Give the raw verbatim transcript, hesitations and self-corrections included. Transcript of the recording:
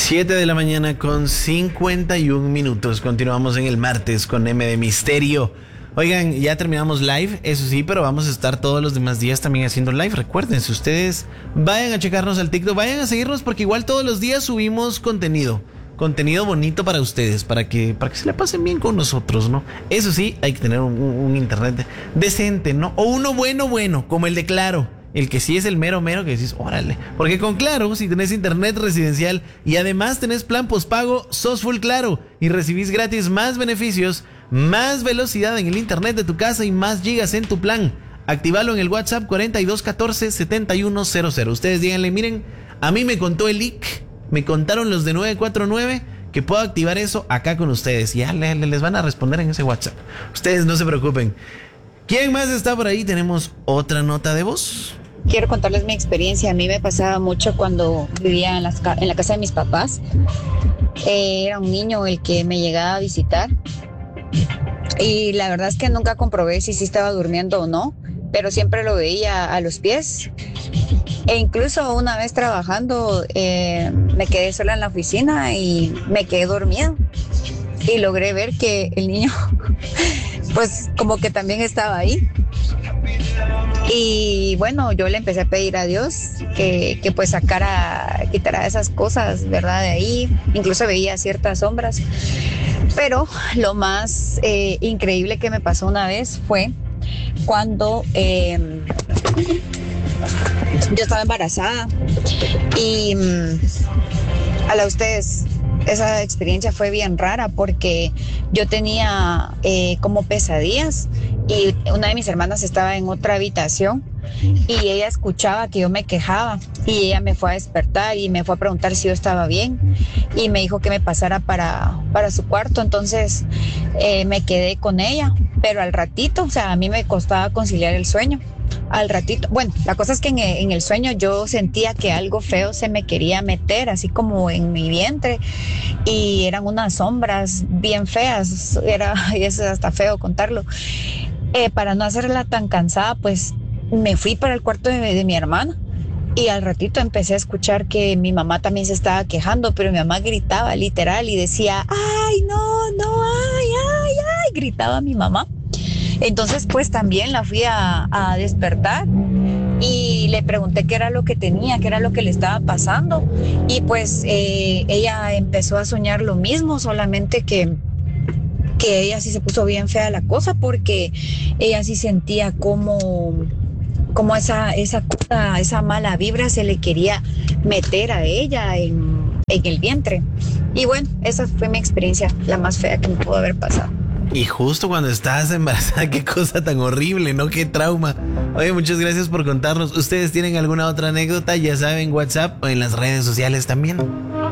siete de la mañana con cincuenta y un minutos. Continuamos en el martes con M de Misterio. Oigan, ya terminamos live, eso sí, pero vamos a estar todos los demás días también haciendo live. Recuerden, si ustedes vayan a checarnos al TikTok, vayan a seguirnos porque igual todos los días subimos contenido. Contenido bonito para ustedes, para que, para que se la pasen bien con nosotros, ¿no? Eso sí, hay que tener un, un internet decente, ¿no? O uno bueno, bueno, como el de Claro. El que sí es el mero mero que decís, órale. Porque con Claro, si tenés internet residencial y además tenés plan postpago, sos full Claro y recibís gratis más beneficios, más velocidad en el internet de tu casa y más gigas en tu plan. Activalo en el WhatsApp cuarenta y dos catorce setenta y uno cero cero. Ustedes díganle, miren, a mí me contó el I C, me contaron los de nueve cuatro nueve que puedo activar eso acá con ustedes. Ya les van a responder en ese WhatsApp. Ustedes no se preocupen. ¿Quién más está por ahí? Tenemos otra nota de voz. Quiero contarles mi experiencia. A mí me pasaba mucho cuando vivía en, las, en la casa de mis papás. Eh, era un niño el que me llegaba a visitar. Y la verdad es que nunca comprobé si sí estaba durmiendo o no, pero siempre lo veía a los pies. E incluso una vez trabajando, eh, me quedé sola en la oficina y me quedé dormida. Y logré ver que el niño, pues como que también estaba ahí. Y bueno, yo le empecé a pedir a Dios que, que pues sacara, quitara esas cosas, ¿verdad? De ahí, incluso veía ciertas sombras. Pero lo más eh, increíble que me pasó una vez fue cuando eh, yo estaba embarazada y um, a la ustedes... Esa experiencia fue bien rara porque yo tenía eh, como pesadillas y una de mis hermanas estaba en otra habitación y ella escuchaba que yo me quejaba y ella me fue a despertar y me fue a preguntar si yo estaba bien y me dijo que me pasara para, para su cuarto. Entonces eh, me quedé con ella, pero al ratito, o sea, a mí me costaba conciliar el sueño. Al ratito, bueno, la cosa es que en, en el sueño yo sentía que algo feo se me quería meter, así como en mi vientre, y eran unas sombras bien feas, era, y eso es hasta feo contarlo. Eh, para no hacerla tan cansada, pues me fui para el cuarto de, de mi hermana, y al ratito empecé a escuchar que mi mamá también se estaba quejando, pero mi mamá gritaba literal y decía, ay, no, no, ay, ay, ay, gritaba mi mamá. Entonces pues también la fui a, a despertar y le pregunté qué era lo que tenía, qué era lo que le estaba pasando y pues eh, ella empezó a soñar lo mismo, solamente que, que ella sí se puso bien fea la cosa porque ella sí sentía como, como esa, esa, esa mala vibra se le quería meter a ella en, en el vientre. Y bueno, esa fue mi experiencia, la más fea que me pudo haber pasado. Y justo cuando estás embarazada, qué cosa tan horrible, ¿no? Qué trauma. Oye, muchas gracias por contarnos. ¿Ustedes tienen alguna otra anécdota? Ya saben, WhatsApp o en las redes sociales también.